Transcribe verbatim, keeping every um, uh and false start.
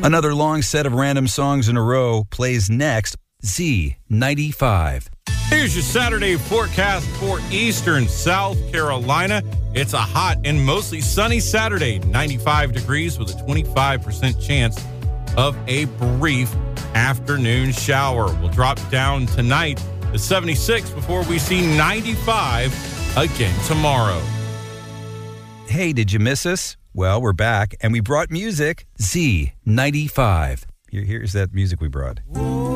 Another long set of random songs in a row plays next. Z ninety-five. Here's your Saturday forecast for eastern South Carolina. It's a hot and mostly sunny Saturday, ninety-five degrees with a twenty-five percent chance of a brief afternoon shower. We'll drop down tonight to seventy-six before we see ninety-five again tomorrow. Hey, did you miss us? Well, we're back, and we brought music. Z ninety-five. Here, here's that music we brought. Whoa.